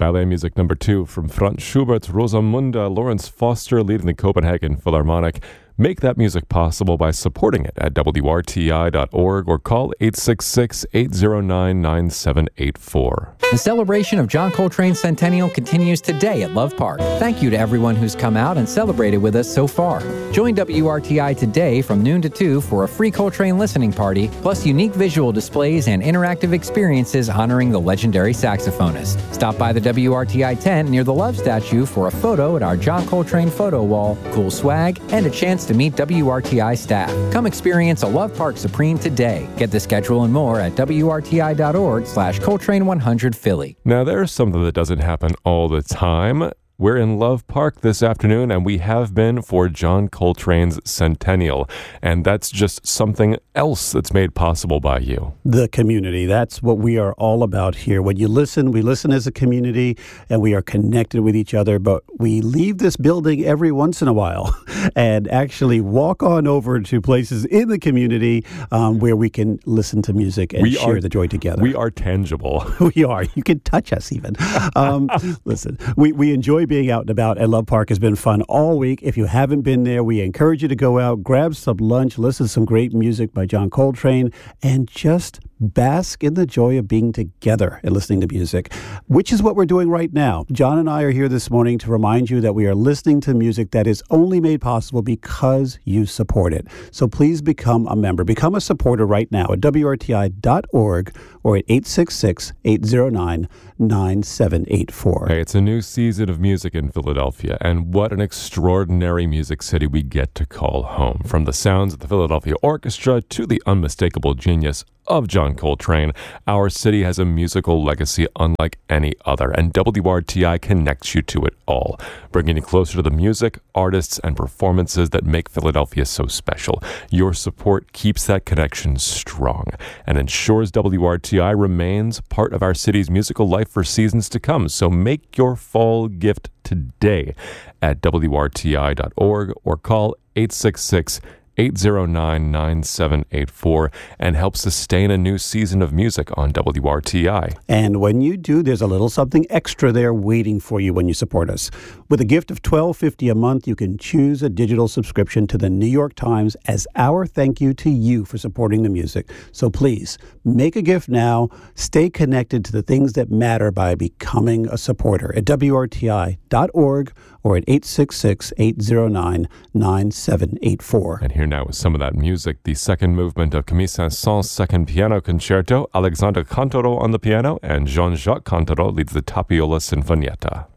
ballet music number 2 from Franz Schubert's Rosamunde. Lawrence Foster leading the Copenhagen Philharmonic. Make that music possible by supporting it at WRTI.org or call 866-809-9784. The celebration of John Coltrane's centennial continues today at Love Park. Thank you to everyone who's come out and celebrated with us so far. Join WRTI today from noon to 2 for a free Coltrane listening party, plus unique visual displays and interactive experiences honoring the legendary saxophonist. Stop by the WRTI tent near the Love statue for a photo at our John Coltrane photo wall, cool swag, and a chance to meet WRTI staff. Come experience a Love Park Supreme today. Get the schedule and more at WRTI.org/Coltrane100 Philly. Now, there's something that doesn't happen all the time. We're in Love Park this afternoon, and we have been for John Coltrane's centennial. And that's just something else that's made possible by you. The community. That's what we are all about here. When you listen, we listen as a community, and we are connected with each other. But we leave this building every once in a while and actually walk on over to places in the community where we can listen to music and share the joy together. We are tangible. We are. You can touch us even. Listen, we enjoy being out and about, and Love Park has been fun all week. If you haven't been there, we encourage you to go out, grab some lunch, listen to some great music by John Coltrane, and just bask in the joy of being together and listening to music, which is what we're doing right now. John and I are here this morning to remind you that we are listening to music that is only made possible because you support it. So please become a member. Become a supporter right now at WRTI.org or at 866-809-9784. Hey, it's a new season of music in Philadelphia, and what an extraordinary music city we get to call home. From the sounds of the Philadelphia Orchestra to the unmistakable genius of John Coltrane, our city has a musical legacy unlike any other, and WRTI connects you to it all, bringing you closer to the music, artists, and performances that make Philadelphia so special. Your support keeps that connection strong and ensures WRTI remains part of our city's musical life for seasons to come. So make your fall gift today at WRTI.org or call 866-809-9784 and help sustain a new season of music on WRTI. And when you do, there's a little something extra there waiting for you when you support us. With a gift of $12.50 a month, you can choose a digital subscription to the New York Times as our thank you to you for supporting the music. So please, make a gift now. Stay connected to the things that matter by becoming a supporter at WRTI.org or at 866-809-9784. And here now is some of that music. The second movement of Camille Saint-Saëns' second piano concerto, Alexandre Cantoro on the piano, and Jean-Jacques Cantoro leads the Tapiola Sinfonietta.